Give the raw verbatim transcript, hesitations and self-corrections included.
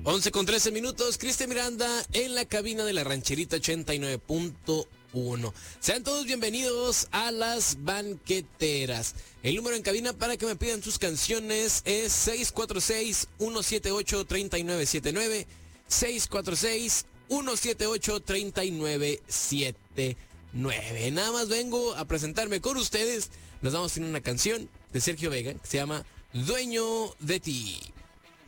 once con trece minutos, Cristian Miranda en la cabina de la Rancherita ochenta y nueve punto uno. Sean todos bienvenidos a Las Banqueteras. El número en cabina para que me pidan sus canciones es seis cuatro seis, uno siete ocho, tres nueve siete nueve, seis cuatro seis, uno siete ocho, tres nueve siete nueve. Nada más vengo a presentarme con ustedes. Nos vamos a tener una canción de Sergio Vega que se llama Dueño de ti.